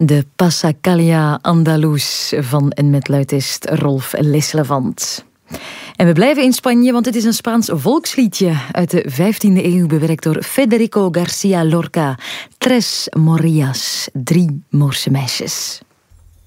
De Passacaglia Andaluz van en met luitist Rolf Leslevant. En we blijven in Spanje, want het is een Spaans volksliedje uit de 15e eeuw, bewerkt door Federico García Lorca. Tres morillas, 3 Moorse meisjes.